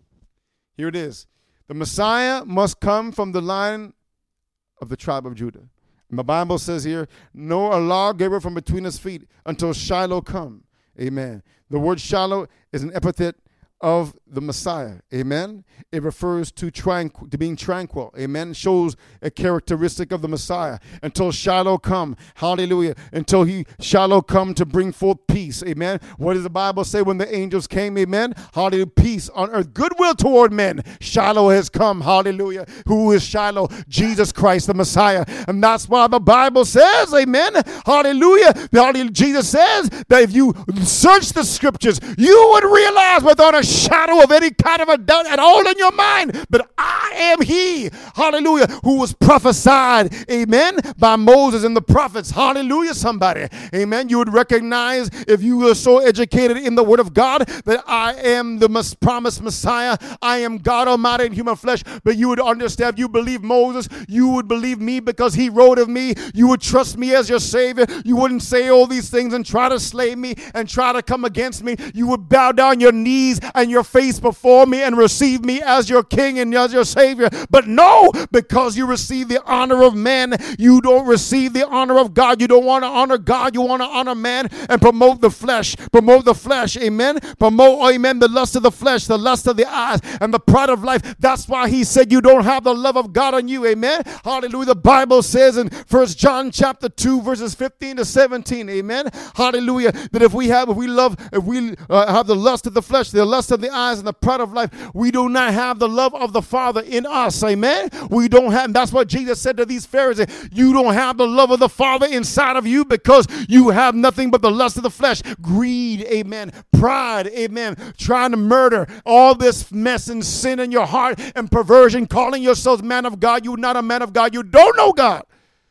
A: Here it is. The Messiah must come from the line of the tribe of Judah. And the Bible says here, nor a lawgiver from between his feet until Shiloh come. Amen. The word Shiloh is an epithet of the Messiah. Amen. It refers to tranquil, to being tranquil. Amen. It shows a characteristic of the Messiah. Until Shiloh come. Hallelujah. Until he Shiloh come to bring forth peace. Amen. What does the Bible say when the angels came? Amen. Hallelujah. Peace on earth. Goodwill toward men. Shiloh has come. Hallelujah. Who is Shiloh? Jesus Christ, the Messiah. And that's why the Bible says, amen. Hallelujah. Hallelujah. Jesus says that if you search the scriptures, you would realize without a shadow of any kind of a doubt at all in your mind, but I am he, hallelujah, who was prophesied, amen, by Moses and the prophets. Hallelujah, somebody, amen. You would recognize, if you were so educated in the word of God, that I am the mis- promised Messiah. I am God Almighty in human flesh. But you would understand, if you believe Moses, you would believe me because he wrote of me. You would trust me as your Savior. You wouldn't say all these things and try to slay me and try to come against me. You would bow down your knees and your face before me and receive me as your King and as your Savior. But no, because you receive the honor of men, you don't receive the honor of God. You don't want to honor God. You want to honor man and promote the flesh. Promote the flesh. Amen. Promote, amen, the lust of the flesh, the lust of the eyes, and the pride of life. That's why he said you don't have the love of God on you. Amen. Hallelujah. The Bible says in First John chapter two, verses fifteen to seventeen. Amen. Hallelujah. That if we have, if we love, if we uh, have the lust of the flesh, the lust of the eyes, and the pride of life, we do not have the love of the Father in us. Amen. We don't have, that's what Jesus said to these Pharisees. You don't have the love of the Father inside of you because you have nothing but the lust of the flesh, greed, amen, pride, amen, trying to murder, all this mess and sin in your heart and perversion, calling yourselves man of God. You're not a man of God. You don't know God.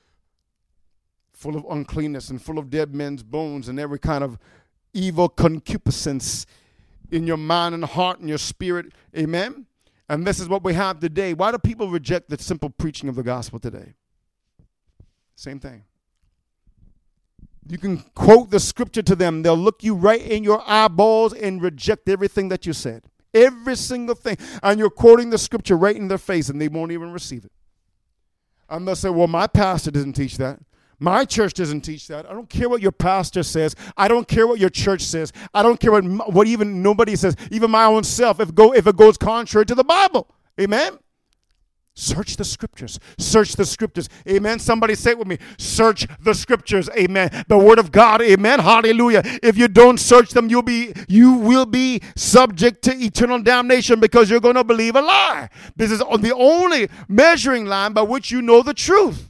A: Full of uncleanness and full of dead men's bones and every kind of evil concupiscence in your mind and heart and your spirit. Amen. And this is what we have today. Why do people reject the simple preaching of the gospel today? Same thing. You can quote the scripture to them. They'll look you right in your eyeballs and reject everything that you said. Every single thing. And you're quoting the scripture right in their face and they won't even receive it. And they'll say, well, my pastor doesn't teach that. My church doesn't teach that. I don't care what your pastor says. I don't care what your church says. I don't care what, what even nobody says, even my own self, if it, go, if it goes contrary to the Bible. Amen? Search the scriptures. Search the scriptures. Amen. Somebody say it with me. Search the scriptures. Amen. The word of God. Amen. Hallelujah. If you don't search them, you'll be you will be subject to eternal damnation because you're going to believe a lie. This is the only measuring line by which you know the truth.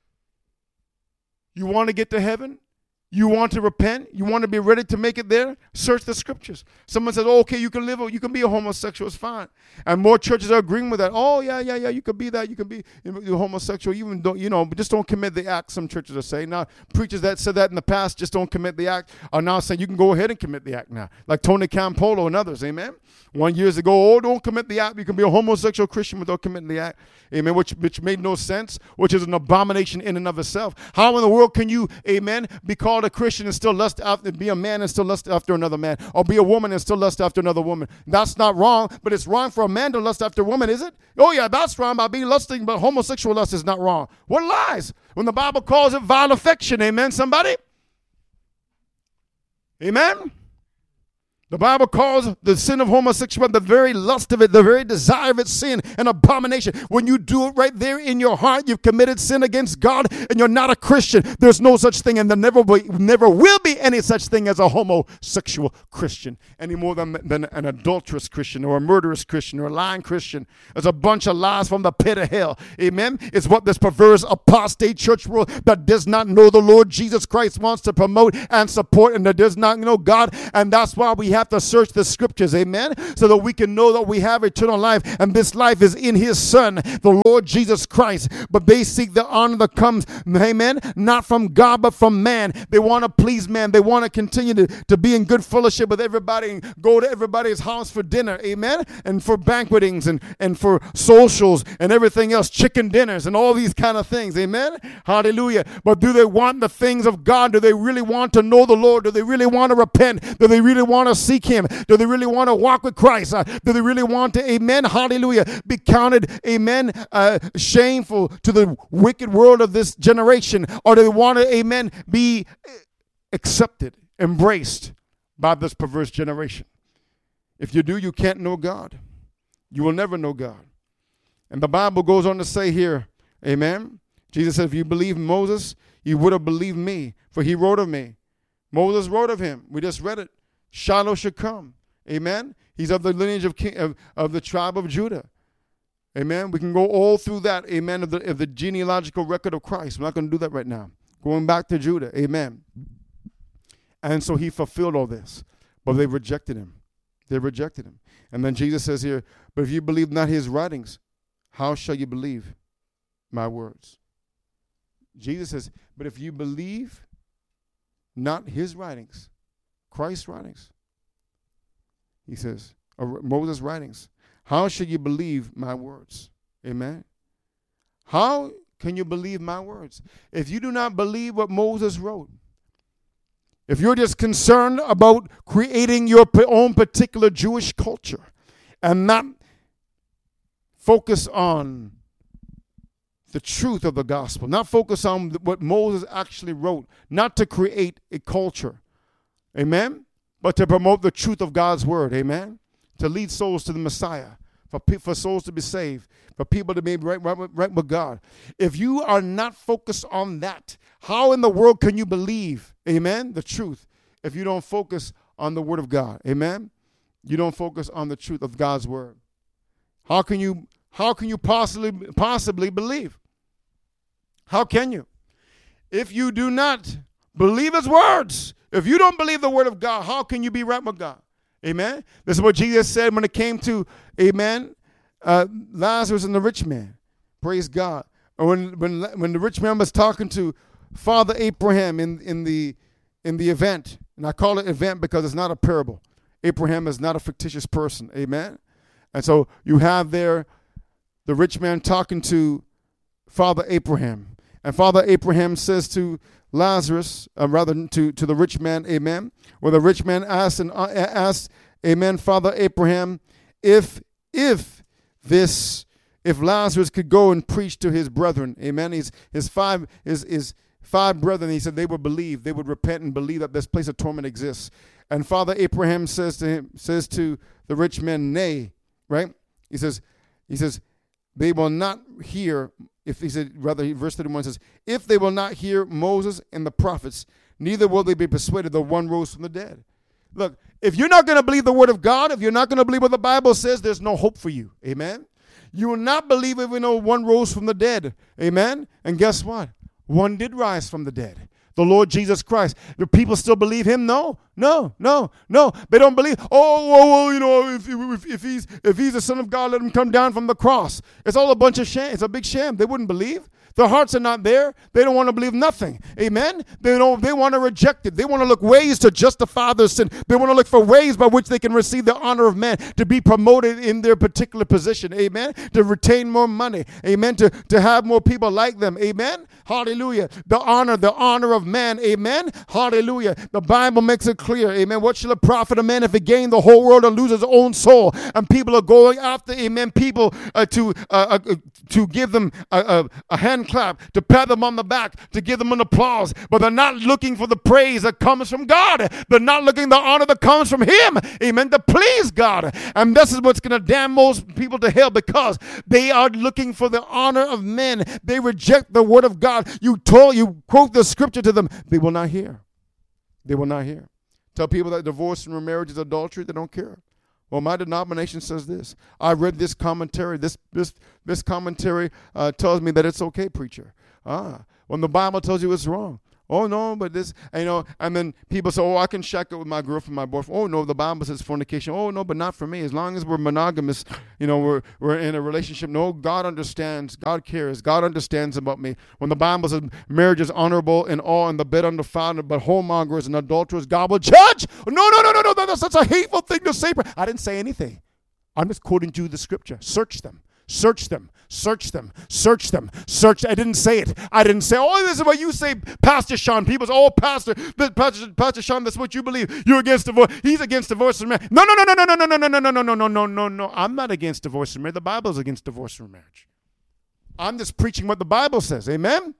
A: You want to get to heaven? You want to repent? You want to be ready to make it there? Search the scriptures. Someone says, oh, okay, you can live, you can be a homosexual, it's fine. And more churches are agreeing with that. Oh, yeah, yeah, yeah, you can be that, you can be you're homosexual, even don't, you know, but just don't commit the act, some churches are saying. Now, preachers that said that in the past, just don't commit the act, are now saying you can go ahead and commit the act now. Like Tony Campolo and others, amen? One years ago, oh, don't commit the act. You can be a homosexual Christian without committing the act. Amen, which, which made no sense, which is an abomination in and of itself. How in the world can you, amen, be called a Christian and still lust after, be a man and still lust after another man, or be a woman and still lust after another woman? That's not wrong, but it's wrong for a man to lust after a woman, is it? Oh, yeah, that's wrong by being lusting, but homosexual lust is not wrong. What lies? When the Bible calls it vile affection, amen, somebody? Amen? The Bible calls the sin of homosexuality, the very lust of it, the very desire of it, sin, an abomination. When you do it right there in your heart, you've committed sin against God, and you're not a Christian. There's no such thing, and there never will, never will be any such thing as a homosexual Christian, any more than, than an adulterous Christian or a murderous Christian or a lying Christian. There's a bunch of lies from the pit of hell. Amen? It's what this perverse apostate church world that does not know the Lord Jesus Christ wants to promote and support, and that does not know God, and that's why we have to search the scriptures, amen, so that we can know that we have eternal life, and this life is in his Son, the Lord Jesus Christ. But they seek the honor that comes, amen, not from God but from man. They want to please man. They want to continue to, to be in good fellowship with everybody and go to everybody's house for dinner, amen, and for banquetings and, and for socials and everything else, chicken dinners and all these kind of things, amen, hallelujah. But do they want the things of God? Do they really want to know the Lord? Do they really want to repent? Do they really want to seek him? Do they really want to walk with Christ? Uh, do they really want to, amen, hallelujah, be counted, amen, uh, shameful to the wicked world of this generation? Or do they want to, amen, be accepted, embraced by this perverse generation? If you do, you can't know God. You will never know God. And the Bible goes on to say here, amen, Jesus said, if you believe Moses, you would have believed me, for he wrote of me. Moses wrote of him. We just read it. Shiloh should come. Amen. He's of the lineage of, king, of of the tribe of Judah. Amen. We can go all through that. Amen. Of the, of the genealogical record of Christ. We're not going to do that right now. Going back to Judah. Amen. And so he fulfilled all this. But they rejected him. They rejected him. And then Jesus says here, but if you believe not his writings, how shall you believe my words? Jesus says, but if you believe not his writings, Christ's writings, he says, or Moses' writings, how should you believe my words? Amen. How can you believe my words? If you do not believe what Moses wrote, if you're just concerned about creating your own particular Jewish culture and not focus on the truth of the gospel, not focus on what Moses actually wrote, not to create a culture, amen, but to promote the truth of God's word, amen, to lead souls to the Messiah, for, for souls to be saved, for people to be right, right, right with God. If you are not focused on that, how in the world can you believe, amen, the truth, if you don't focus on the word of God, amen? You don't focus on the truth of God's word. How can you, how can you possibly, possibly believe? How can you? If you do not believe his words, if you don't believe the word of God, how can you be right with God? Amen? This is what Jesus said when it came to, amen, uh, Lazarus and the rich man. Praise God. Or when, when, when the rich man was talking to Father Abraham in, in, the, in the event, and I call it event because it's not a parable. Abraham is not a fictitious person. Amen? And so you have there the rich man talking to Father Abraham. And Father Abraham says to Lazarus, uh, rather to, to the rich man, amen, where the rich man asked, and uh, asked, amen, Father Abraham, if, if this, if Lazarus could go and preach to his brethren, amen, his, his five, his, his five brethren, he said they would believe, they would repent and believe that this place of torment exists. And Father Abraham says to him, says to the rich man, nay, right? He says, he says, they will not hear, if he said, rather, verse thirty-one says, if they will not hear Moses and the prophets, neither will they be persuaded though one rose from the dead. Look, if you're not going to believe the word of God, if you're not going to believe what the Bible says, there's no hope for you. Amen? You will not believe even though one rose from the dead. Amen? And guess what? One did rise from the dead. The Lord Jesus Christ. Do people still believe him? No, no, no, no. They don't believe, oh, well, well you know, if, if, if, he's, if he's the Son of God, let him come down from the cross. It's all a bunch of sham. It's a big sham. They wouldn't believe. Their hearts are not there. They don't want to believe nothing. Amen? They don't. They want to reject it. They want to look ways to justify their sin. They want to look for ways by which they can receive the honor of man, to be promoted in their particular position. Amen? To retain more money. Amen? To, to have more people like them. Amen? Hallelujah. The honor, the honor of man. Amen? Hallelujah. The Bible makes it clear. Amen? What shall it profit a man if he gain the whole world and lose his own soul? And people are going after, amen, people uh, to uh, uh, to give them a, a, a hand clap, to pat them on the back, to give them an applause, but they're not looking for the praise that comes from God. They're not looking the honor that comes from him. Amen. To please God. And this is what's going to damn most people to hell, because they are looking for the honor of men. They reject the word of God. You told, you quote the scripture to them, they will not hear. They will not hear. Tell people that divorce and remarriage is adultery, they don't care. Well, my denomination says this. I read this commentary. This this this commentary uh, tells me that it's okay, preacher. Ah, when the Bible tells you it's wrong. Oh, no, but this, you know, and then people say, oh, I can shack it with my girlfriend, my boyfriend. Oh, no, the Bible says fornication. Oh, no, but not for me. As long as we're monogamous, you know, we're we're in a relationship. No, God understands. God cares. God understands about me. When the Bible says marriage is honorable in all and the bed undefiled, but whoremongers and adulterers, God will judge. No, no, no, no, no, that's such a hateful thing to say. I didn't say anything. I'm just quoting you the scripture. Search them. Search them, search them, search them, search. I didn't say it. I didn't say, oh, this is what you say, Pastor Sean. People say, oh, Pastor, Pastor, Pastor Sean, that's what you believe. You're against divorce. He's against divorce and marriage. No, no, no, no, no, no, no, no, no, no, no, no, no, no, no, no. I'm not against divorce and marriage. The Bible's against divorce and marriage. I'm just preaching what the Bible says. Amen?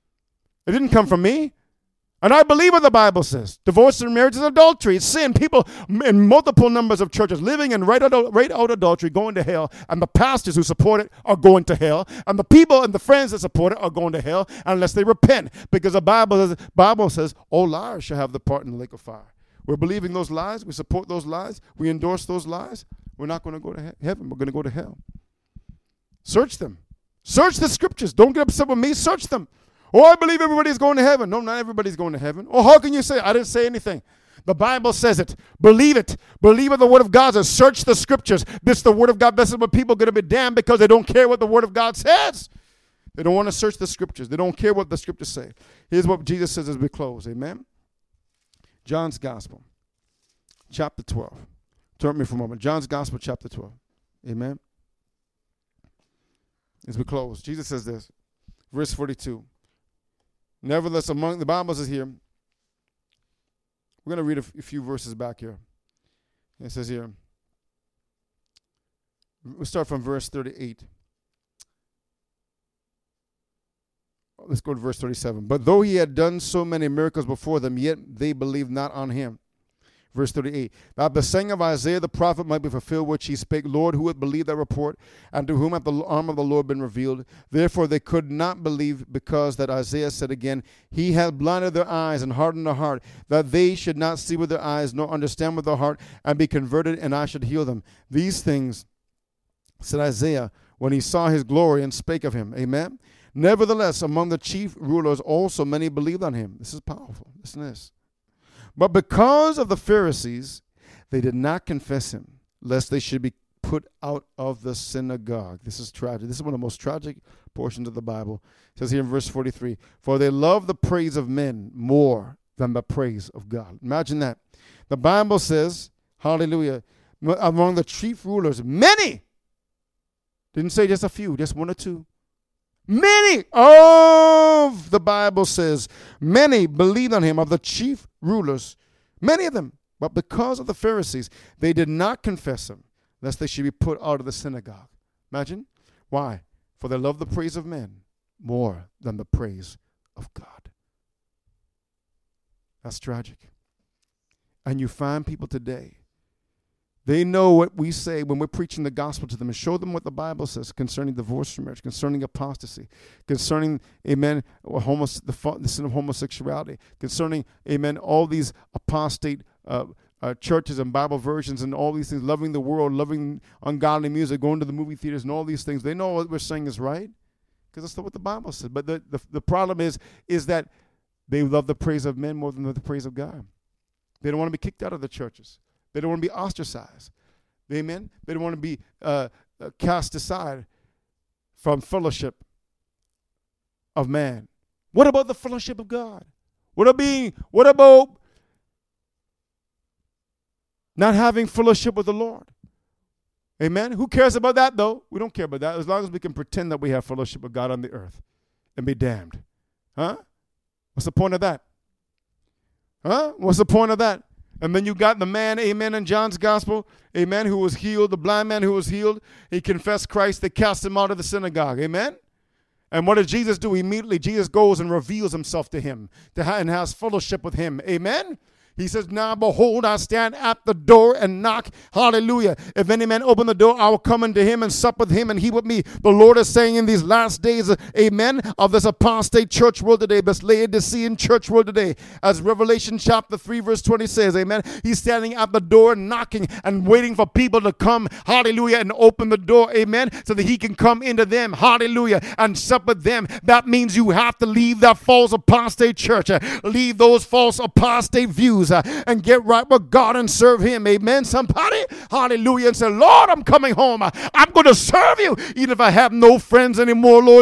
A: It didn't come from me. And I believe what the Bible says. Divorce and marriage is adultery. It's sin. People in multiple numbers of churches living in right out, right out adultery, going to hell. And the pastors who support it are going to hell. And the people and the friends that support it are going to hell unless they repent. Because the Bible says, Bible says all liars shall have the part in the lake of fire. We're believing those lies. We support those lies. We endorse those lies. We're not going to go to he- heaven. We're going to go to hell. Search them. Search the scriptures. Don't get upset with me. Search them. Oh, I believe everybody's going to heaven. No, not everybody's going to heaven. Oh, how can you say? I didn't say anything. The Bible says it. Believe it. Believe what the word of God says. Search the scriptures. This is the word of God. This is what people are going to be damned because they don't care what the word of God says. They don't want to search the scriptures. They don't care what the scriptures say. Here's what Jesus says as we close. Amen. John's Gospel, chapter twelve. Turn to me for a moment. John's Gospel, chapter twelve. Amen. As we close, Jesus says this. Verse forty-two. Nevertheless, among the Bible says here, we're going to read a, f- a few verses back here. It says here, we'll start from verse thirty-eight. Let's go to verse thirty-seven. But though he had done so many miracles before them, yet they believed not on him. Verse thirty-eight, that the saying of Isaiah the prophet might be fulfilled, which he spake, Lord, who would believe that report, and to whom hath the arm of the Lord been revealed? Therefore they could not believe, because that Isaiah said again, he hath blinded their eyes and hardened their heart, that they should not see with their eyes, nor understand with their heart, and be converted, and I should heal them. These things said Isaiah when he saw his glory and spake of him. Amen. Nevertheless, among the chief rulers also many believed on him. This is powerful. Listen to this. But because of the Pharisees, they did not confess him, lest they should be put out of the synagogue. This is tragic. This is one of the most tragic portions of the Bible. It says here in verse forty-three, for they love the praise of men more than the praise of God. Imagine that. The Bible says, hallelujah, among the chief rulers, many, didn't say just a few, just one or two. Many of, the Bible says, many believed on him, of the chief rulers, many of them. But because of the Pharisees, they did not confess him, lest they should be put out of the synagogue. Imagine. Why? For they love the praise of men more than the praise of God. That's tragic. And you find people today They know what we say when we're preaching the gospel to them, and show them what the Bible says concerning divorce from marriage, concerning apostasy, concerning, amen, homos- the, the sin of homosexuality, concerning, amen, all these apostate uh, uh, churches and Bible versions and all these things, loving the world, loving ungodly music, going to the movie theaters and all these things. They know what we're saying is right because that's not what the Bible says. But the, the, the problem is, is that they love the praise of men more than the praise of God. They don't want to be kicked out of the churches. They don't want to be ostracized. Amen? They don't want to be uh, uh, cast aside from fellowship of man. What about the fellowship of God? What about being, what about not having fellowship with the Lord? Amen? Who cares about that, though? We don't care about that as long as we can pretend that we have fellowship with God on the earth and be damned. Huh? What's the point of that? Huh? What's the point of that? And then you got the man, amen, in John's gospel, amen, who was healed, the blind man who was healed. He confessed Christ. They cast him out of the synagogue, amen. And what does Jesus do? Immediately, Jesus goes and reveals himself to him to ha- and has fellowship with him, amen. He says, now behold, I stand at the door and knock. Hallelujah. If any man open the door, I will come unto him and sup with him and he with me. The Lord is saying in these last days, amen, of this apostate church world today, this Laodicean church world today, as Revelation chapter three verse twenty says, amen, he's standing at the door knocking and waiting for people to come, hallelujah, and open the door, amen, so that he can come into them, hallelujah, and sup with them. That means you have to leave that false apostate church, uh, leave those false apostate views, Uh, and get right with God and serve him. Amen. Somebody, hallelujah, and say, Lord, I'm coming home. I'm going to serve you even if I have no friends anymore, Lord